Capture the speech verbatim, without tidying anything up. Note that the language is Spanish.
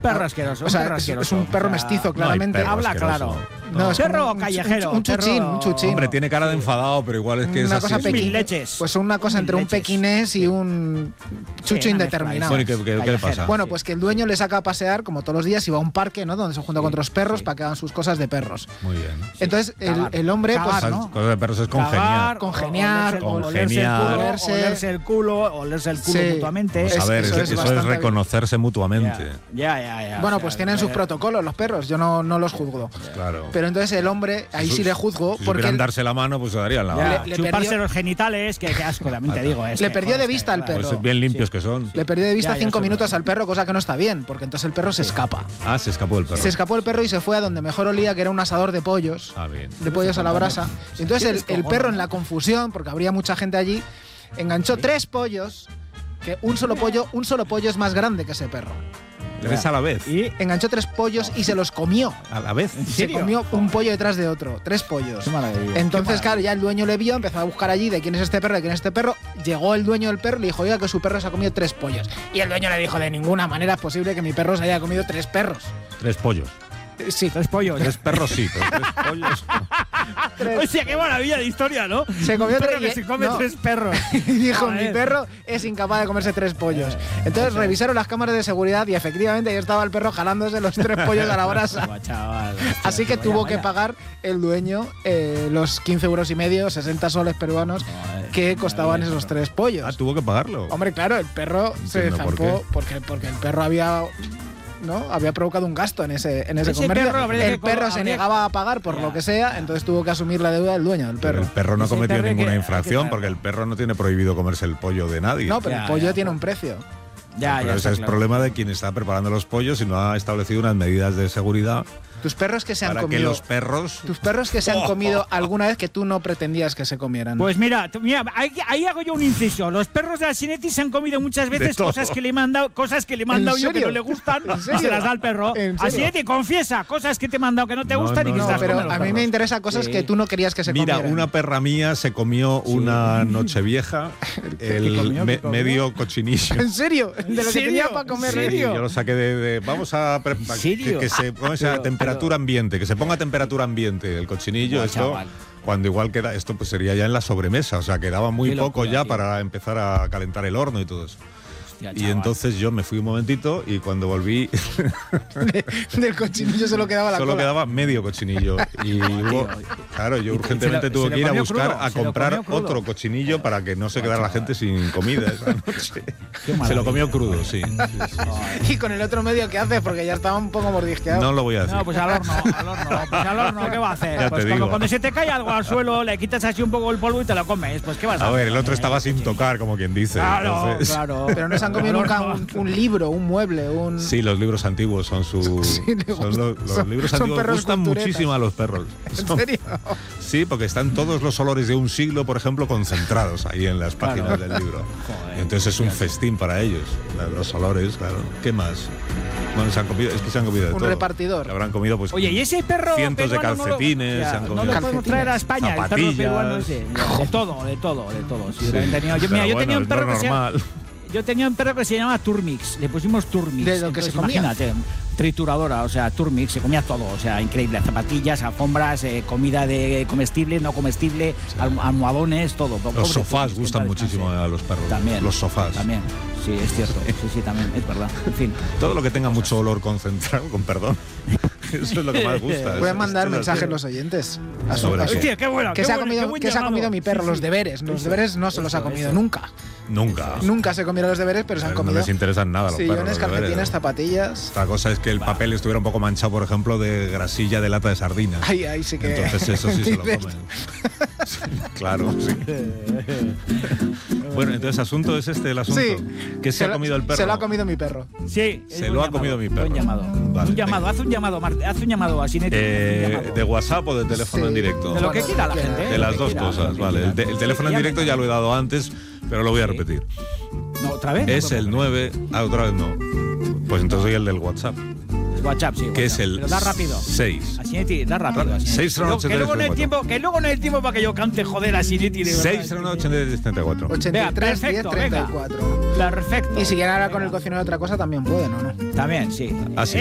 Perro asqueroso. O sea, perro es, asqueroso. es un perro O sea, mestizo, claramente. no hay perro Habla asqueroso. claro. No, es perro como un- callejero. Un, un chuchín, perro- un chuchín. Hombre, tiene cara de enfadado, pero igual es que es Una así. cosa es- pequeña. Mil leches. Pues una cosa entre Mil un leches. pequinés y un chucho Sí, una indeterminado. Bueno, ¿y qué, qué- qué le Callejero. pasa? Bueno, pues que el dueño le saca a pasear, como todos los días, y va a un parque, ¿no? Donde se junta con otros perros para que hagan sus cosas de perros. Muy bien. Entonces, el, Cagar. el hombre, pues. Cagar, Cosas, ¿no? cosas de perros es Cagar, congeniar. Congeniar, o- olerse el congeniar. culo, Olerse- olerse el culo, olerse el culo Sí. mutuamente. Pues a Es- ver, eso eso, es eso es bastante- reconocerse mutuamente. Ya, ya, ya. Bueno, o pues sea, tienen sus eh, protocolos los perros, yo no, no los juzgo. Claro. Pero entonces el hombre, ahí Si sí su- le juzgo, Si porque supieran él darse la mano, pues se darían la ya, mano. le chuparse perdió- los genitales, que, que asco, también te digo. Es Le que, perdió joder, de vista al claro. perro. Pues bien limpios que son. le perdió de vista Ya, ya cinco sé, minutos pero- al perro, cosa que no está bien, porque entonces el perro se escapa. Ah, se escapó el perro. Se escapó el perro y se fue a donde mejor olía, que era un asador de pollos. Ah, bien. De pollos a la brasa. Y entonces el, tienes el cojones, perro, en ¿no? la confusión, porque habría mucha gente allí, enganchó tres pollos, que un solo pollo, un solo pollo es más grande que ese perro. Tres a la vez. Y Enganchó tres pollos y se los comió. A la vez. ¿En Se serio? comió un pollo detrás de otro, tres pollos. Qué maravilla. Entonces, Qué claro, ya el dueño le vio, empezó a buscar allí de quién es este perro, de quién es este perro. Llegó el dueño del perro y le dijo, oiga, que su perro se ha comido tres pollos. Y el dueño le dijo, de ninguna manera es posible que mi perro se haya comido tres perros. Tres pollos. Eh, Sí, Tres pollos. Tres perros sí, pero tres pollos. tres. Hostia, qué maravilla de historia, ¿no? Se comió un perro tres- que se come no. tres perros. Y dijo, mi Joder. perro es incapaz de comerse tres pollos. Entonces revisaron las cámaras de seguridad y efectivamente ahí estaba el perro jalándose los tres pollos a la brasa. Buah, chaval, hostia, Así que vaya, tuvo que vaya. pagar el dueño eh, los quince euros y medio, sesenta soles peruanos, Joder, que costaban maravilla, esos eso. tres pollos. Ah, tuvo que pagarlo. Hombre, claro, el perro se Entiendo por zampó qué. porque, porque el perro había, ¿no? había provocado un gasto en ese, en ese, Ese comercio. perro habría el que perro cobrar- se habría- negaba a pagar por Ya. lo que sea, entonces tuvo que asumir la deuda del dueño del Pero perro. el perro no Ese cometió perro hay ninguna que- infracción hay que porque el traerlo. perro no tiene prohibido comerse el pollo de nadie. No, pero Ya, el pollo ya, tiene pero- un precio. Ya, pero ya. ese está es claro. problema de quien está preparando los pollos y no ha establecido unas medidas de seguridad Tus perros que se han para que comido. los perros. Tus perros que se han comido alguna vez que tú no pretendías que se comieran. Pues mira, tú- mira ahí, ahí hago yo un inciso. Los perros de Asinetti se han comido muchas veces todo. cosas que le he mandado, cosas que le he ¿En mandado yo que serio? no le gustan ¿En y serio? se las da al perro. ¿En serio? Asinetti, confiesa cosas que te he mandado que no te No, gustan y no, que no, se las pero comen los a mí me perros. interesan cosas Sí. que tú no querías que se Mira, comieran. una perra mía se comió una nochevieja el comió? me- ¿Qué comió? medio cochinillo. ¿En serio? De lo que serio? tenía para comer. Sí, yo lo saqué de, de- vamos a pre- pa- serio? que, que se ponga esa Pero- temperatura ambiente, que se ponga a temperatura ambiente el cochinillo, Buah, esto chaval. cuando igual queda esto pues sería ya en la sobremesa, o sea, quedaba muy Qué poco locura, ya tío. para empezar a calentar el horno y todo eso. Hostia, Y chaval. entonces yo me fui un momentito y cuando volví Del cochinillo solo quedaba la solo cola. quedaba medio cochinillo y hubo, claro, yo Y- urgentemente se lo- tuve se lo que ir a comió buscar crudo, a se lo comprar comió crudo. otro cochinillo para que no se quedara la gente sin comida esa noche. Qué Se maravilla. lo comió crudo, sí. Y con el otro medio que haces, porque ya estaba un poco mordisqueado. No lo voy a decir. No, pues al horno, al horno, pues al horno, ¿qué va a hacer? Ya Pues te como digo. cuando se te cae algo al suelo, le quitas así un poco el polvo y te lo comes, pues ¿qué vas a, A hacer? ver, el otro Eh, estaba sin sí. tocar, como quien dice. Claro, entonces- claro. Pero no se han comido Al nunca horno. un, un libro, un mueble, un. Sí, los libros antiguos son su. Sí, le son gusta- los, los son- libros son antiguos perros gustan culturetas. muchísimo a los perros. ¿En Son- serio? Sí, porque están todos los olores de un siglo, por ejemplo, concentrados ahí en las Claro. páginas del libro. Joder, Y entonces es un festín para ellos, los olores, claro. ¿Qué más? Bueno, se han comido, es que se han comido de Un todo. repartidor. Se habrán comido pues Oye, ¿y ese perro cientos de peruano no lo- calcetines, ya, se han no comido lo podemos traer a España, el perro zapatillas. peruano ese. Ya, de todo, de todo, de todo. Sí, Sí, yo tenía, yo, pero mira, yo bueno, tenía un es perro lo que se normal. Yo tenía un perro que se llamaba Turmix, le pusimos Turmix. De lo que se comía. Imagínate, trituradora, o sea, Turmix, se comía todo, o sea, increíble. Zapatillas, alfombras, eh, comida de comestible, no comestible, alm- almohadones, todo. Pobre Los sofás Turmix, gustan que en paz muchísimo descanse. a los perros. También. Los sofás. También, sí, es cierto. Sí, sí, también, es verdad. En fin. Todo lo que tenga mucho olor concentrado, con perdón. Eso es lo que más gusta. Pueden mandar Esto es mensajes así. los oyentes. A su- Sobre a su- qué. Hostia, qué bueno. que qué se ha bueno, comido, qué buen que se ha llamado. comido mi perro, Sí, los sí. deberes. Los Eso, deberes no se los ha eso, comido eso. nunca. Nunca. Nunca se comieron los deberes, pero se han No comido les interesan nada a los perros. sillones, los deberes, calcetines, ¿no? zapatillas. Otra cosa es que el papel estuviera un poco manchado, por ejemplo, de grasilla de lata de sardinas. Ahí, ahí sí que. Entonces eso sí se lo dices, comen. Sí, claro, sí. Bueno, entonces asunto es este el asunto. Sí. ¿Qué se, Se ha lo- comido el perro? Se lo ha comido mi perro. Sí, es Se buen lo ha llamado, comido mi perro. Buen llamado. Vale, un llamado, venga. haz un llamado, Marte, haz un llamado así. Eh, ¿De WhatsApp o de teléfono Sí. en directo? De lo que quiera la gente. ¿eh? De Lo las que dos quiera, lo cosas, que vale. quiera. El, te- el teléfono en Ya directo me- ya lo he dado antes, pero lo voy a repetir. No, otra vez. Es No, el nueve. Ah, otra vez no. Pues entonces soy el del WhatsApp. WhatsApp, sí. que WhatsApp. es el Pero da rápido. seis. A Sinetti, da rápido. seis cero nueve que, luego no hay tiempo, que luego no hay tiempo para que yo cante, joder, a Sinetti. seis cero nueve ochenta y tres setenta y cuatro. ochenta y tres, diez, treinta y cuatro. Perfecto. Y si quieren hablar con el cocinero de otra cosa, también pueden, ¿o no? También, sí. Así.